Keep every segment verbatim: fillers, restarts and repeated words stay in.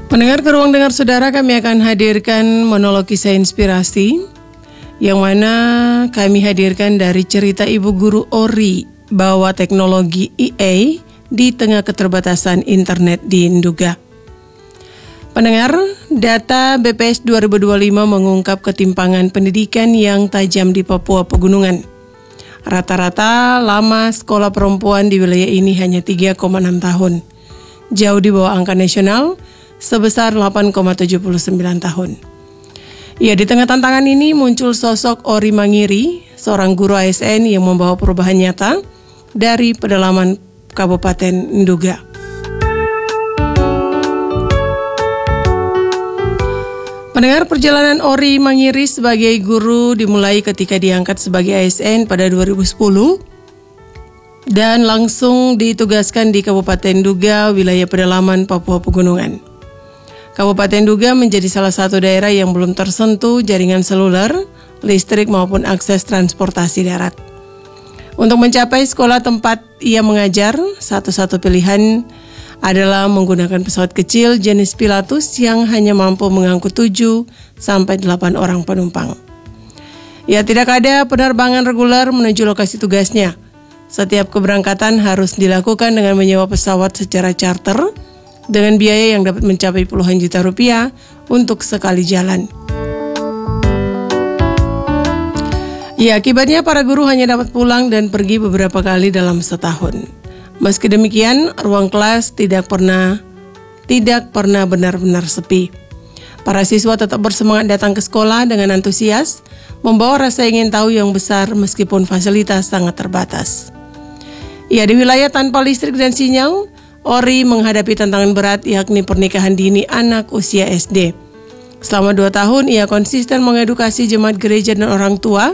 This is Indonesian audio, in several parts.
Pendengar ke ruang dengar saudara, kami akan hadirkan monolog kisah inspirasi yang mana kami hadirkan dari cerita Ibu Guru Ori bahwa teknologi I A di tengah keterbatasan internet di Nduga. Pendengar, data B P S dua ribu dua puluh lima mengungkap ketimpangan pendidikan yang tajam di Papua Pegunungan. Rata-rata lama sekolah perempuan di wilayah ini hanya tiga koma enam tahun, jauh di bawah angka nasional sebesar delapan koma tujuh sembilan tahun. Ya, di tengah tantangan ini muncul sosok Ori Mangiri, seorang guru A S N yang membawa perubahan nyata dari pedalaman Kabupaten Nduga. Pendengar, perjalanan Ori Mangiri sebagai guru dimulai ketika diangkat sebagai A S N pada dua ribu sepuluh dan langsung ditugaskan di Kabupaten Nduga, wilayah pedalaman Papua Pegunungan. Kabupaten Nduga menjadi salah satu daerah yang belum tersentuh jaringan seluler, listrik maupun akses transportasi darat. Untuk mencapai sekolah tempat ia mengajar, satu-satu pilihan adalah menggunakan pesawat kecil jenis Pilatus yang hanya mampu mengangkut tujuh sampai delapan orang penumpang. Ya, tidak ada penerbangan reguler menuju lokasi tugasnya. Setiap keberangkatan harus dilakukan dengan menyewa pesawat secara charter dengan biaya yang dapat mencapai puluhan juta rupiah untuk sekali jalan. Ya, akibatnya para guru hanya dapat pulang dan pergi beberapa kali dalam setahun. Meski demikian, ruang kelas tidak pernah tidak pernah benar-benar sepi. Para siswa tetap bersemangat datang ke sekolah dengan antusias, membawa rasa ingin tahu yang besar meskipun fasilitas sangat terbatas. Ya, di wilayah tanpa listrik dan sinyal, Ori menghadapi tantangan berat, yakni pernikahan dini anak usia S D. Selama dua tahun, ia konsisten mengedukasi jemaat gereja dan orang tua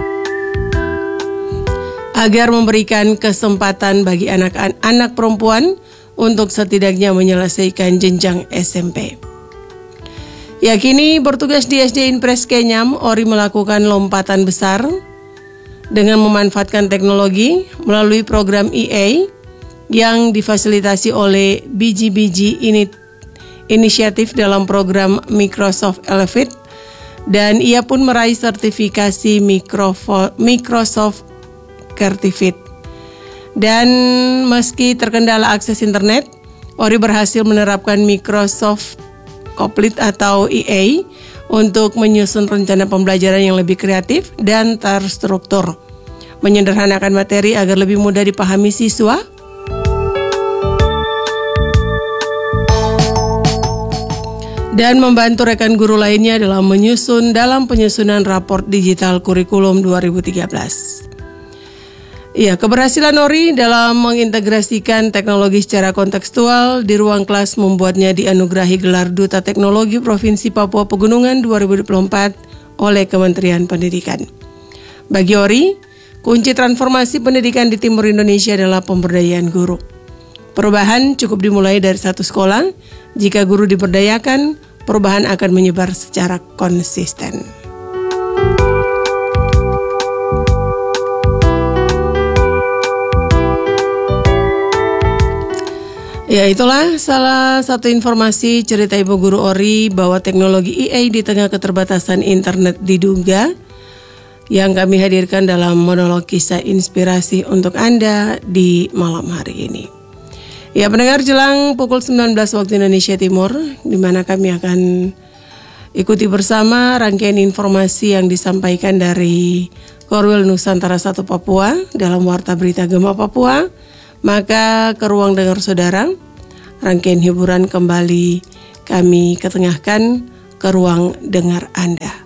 agar memberikan kesempatan bagi anak-anak perempuan untuk setidaknya menyelesaikan jenjang S M P. Ya, kini bertugas di S D Impres Kenyam, Ori melakukan lompatan besar dengan memanfaatkan teknologi melalui program I A yang difasilitasi oleh B G B G Initiative dalam program Microsoft Elevate, dan ia pun meraih sertifikasi Microsoft Certificate. Dan meski terkendala akses internet, Ori berhasil menerapkan Microsoft Copilot atau I A untuk menyusun rencana pembelajaran yang lebih kreatif dan terstruktur, menyederhanakan materi agar lebih mudah dipahami siswa, dan membantu rekan guru lainnya dalam menyusun dalam penyusunan raport digital kurikulum dua ribu tiga belas. Ya, keberhasilan Ori dalam mengintegrasikan teknologi secara kontekstual di ruang kelas membuatnya dianugerahi gelar Duta Teknologi Provinsi Papua Pegunungan dua ribu dua puluh empat oleh Kementerian Pendidikan. Bagi Ori, kunci transformasi pendidikan di Timur Indonesia adalah pemberdayaan guru. Perubahan cukup dimulai dari satu sekolah. Jika guru diberdayakan, perubahan akan menyebar secara konsisten. Ya, itulah salah satu informasi cerita Ibu Guru Ori bahwa teknologi I A di tengah keterbatasan internet diduga, yang kami hadirkan dalam monolog kisah inspirasi untuk Anda di malam hari ini. Ya, pendengar, jelang pukul sembilan belas waktu Indonesia Timur, di mana kami akan ikuti bersama rangkaian informasi yang disampaikan dari Korwil Nusantara satu Papua dalam Warta Berita Gema Papua. Maka ke ruang dengar saudara, rangkaian hiburan kembali kami ketengahkan ke ruang dengar Anda.